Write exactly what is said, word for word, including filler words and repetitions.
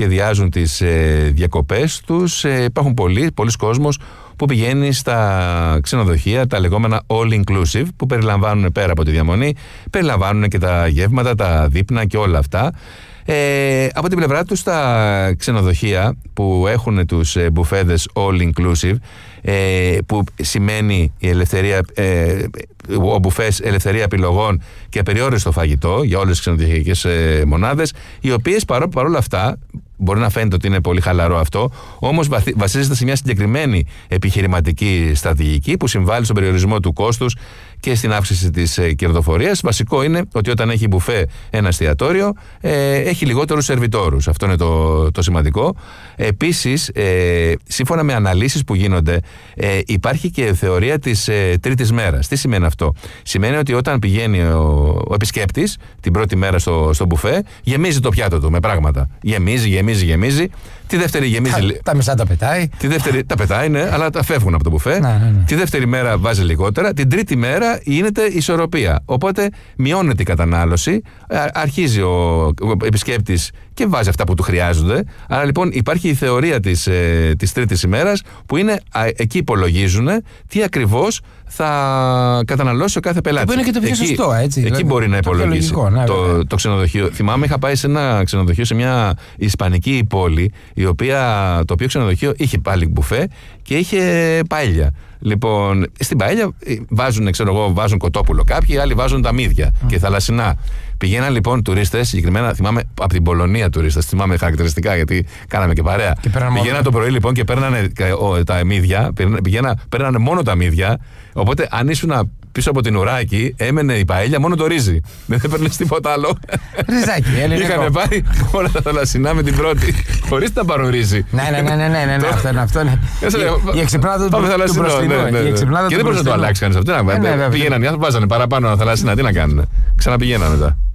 σχεδιάζουν τις ε, διακοπές τους. Ε, υπάρχουν πολλοί, πολλοί κόσμος που πηγαίνει στα ξενοδοχεία, τα λεγόμενα all-inclusive, που περιλαμβάνουν πέρα από τη διαμονή, περιλαμβάνουν και τα γεύματα, τα δείπνα και όλα αυτά. Ε, από την πλευρά τους τα ξενοδοχεία που έχουν τους ε, μπουφέδες all-inclusive, ε, που σημαίνει η ελευθερία, ε, ο μπουφές ελευθερία επιλογών και απεριόριστο φαγητό για όλες τις ξενοδοχειακές ε, μονάδες, οι οποίες παρό, παρόλα αυτά, μπορεί να φαίνεται ότι είναι πολύ χαλαρό αυτό, όμως βασίζεται σε μια συγκεκριμένη επιχειρηματική στρατηγική που συμβάλλει στον περιορισμό του κόστους και στην αύξηση της ε, κερδοφορίας. Βασικό είναι ότι όταν έχει μπουφέ ένα εστιατόριο, ε, έχει λιγότερους σερβιτόρους. Αυτό είναι το, το σημαντικό. Επίσης, ε, σύμφωνα με αναλύσεις που γίνονται, ε, υπάρχει και θεωρία της ε, τρίτης μέρας. Τι σημαίνει αυτό? Σημαίνει ότι όταν πηγαίνει ο, ο επισκέπτης την πρώτη μέρα στο, στο μπουφέ, γεμίζει το πιάτο του με πράγματα. Γεμίζει, γεμίζει, γεμίζει. Τη δεύτερη γεμίζει. Τα, τα μισά τα πετάει. Τη δεύτερη τα πετάει, ναι, αλλά τα φεύγουν από το μπουφέ. Ναι, ναι, ναι. Τη δεύτερη μέρα βάζει λιγότερα. Την τρίτη μέρα γίνεται ισορροπία. Οπότε μειώνεται η κατανάλωση. Αρχίζει ο, ο επισκέπτης και βάζει αυτά που του χρειάζονται. Άρα λοιπόν υπάρχει η θεωρία της, ε, της τρίτης ημέρας, που είναι α, εκεί υπολογίζουν τι ακριβώς θα καταναλώσει ο κάθε πελάτης. Που είναι και το πιο σωστό, έτσι. Εκεί δηλαδή, μπορεί να υπολογίσει λογικό, ναι, το, το ξενοδοχείο. Θυμάμαι, είχα πάει σε ένα ξενοδοχείο σε μια ισπανική πόλη, η οποία, το οποίο ξενοδοχείο είχε πάλι μπουφέ και είχε παέλια. Λοιπόν, στην παέλια βάζουν, ξέρω εγώ, βάζουν κοτόπουλο κάποιοι, άλλοι βάζουν τα μύδια mm. και θαλασσινά. Πηγαίναν λοιπόν τουρίστες, συγκεκριμένα θυμάμαι από την Πολωνία τουρίστες, θυμάμαι χαρακτηριστικά γιατί κάναμε και παρέα. Και πηγαίναν το πρωί λοιπόν και παίρνανε τα μύδια, πηγαίναν, παίρνανε μόνο τα μύδια. Οπότε αν ήσουν πίσω από την ουράκι, έμενε η παέλια μόνο το ρύζι. Δεν έπαιρνε τίποτα άλλο. Ριζάκι, ελληνικό. Είχαν πάρει όλα τα θαλασσινά με την πρώτη, χωρίς να πάρουν ρύζι. Ναι, ναι, ναι, ναι, ναι, ναι, αυτό είναι. Αυτό είναι. Η εξυπνάδα του μπροστινού. Και δεν μπορούσε να το αλλάξει κανείς αυτό. Πήγαιναν οι άνθρωποι, βάζανε παραπάνω θαλασσινά, τι να κάνουν. Ξαναπηγαίναν μετά.